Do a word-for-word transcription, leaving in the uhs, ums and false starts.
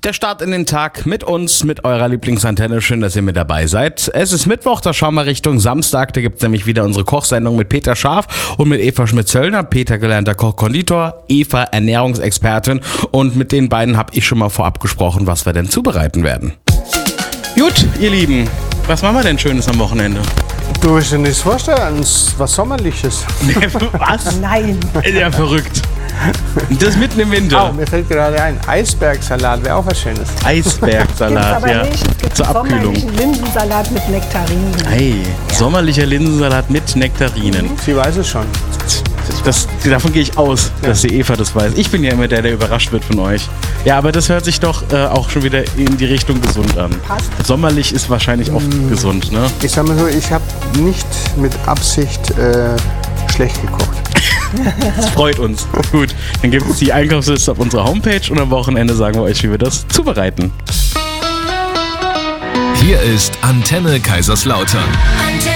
Der Start in den Tag mit uns, mit eurer Lieblingsantenne. Schön, dass ihr mit dabei seid. Es ist Mittwoch, da schauen wir Richtung Samstag. Da gibt's nämlich wieder unsere Kochsendung mit Peter Scharf und mit Eva Schmidt-Zöllner. Peter gelernter Koch-Konditor, Eva Ernährungsexpertin. Und mit den beiden habe ich schon mal vorab gesprochen, was wir denn zubereiten werden. Gut, ihr Lieben, was machen wir denn Schönes am Wochenende? Du willst dir nichts vorstellen, was Sommerliches. Was? Nein. Ja, verrückt. Das ist mitten im Winter. Oh, mir fällt gerade ein, Eisbergsalat wäre auch was Schönes. Eisbergsalat, aber ja. nicht. Es gibt Zur Abkühlung. sommerlichen Linsensalat mit Nektarinen. Hey, sommerlicher Linsensalat mit Nektarinen. Sie weiß es schon. Das, davon gehe ich aus, dass die Eva das weiß. Ich bin ja immer der, der überrascht wird von euch. Ja, aber das hört sich doch äh, auch schon wieder in die Richtung gesund an. Passt. Sommerlich ist wahrscheinlich oft mm. gesund, ne? Ich sag mal so, ich habe nicht mit Absicht äh, schlecht gekocht. Das freut uns. Gut, dann gibt es die Einkaufsliste auf unserer Homepage und am Wochenende sagen wir euch, wie wir das zubereiten. Hier ist Antenne Kaiserslautern.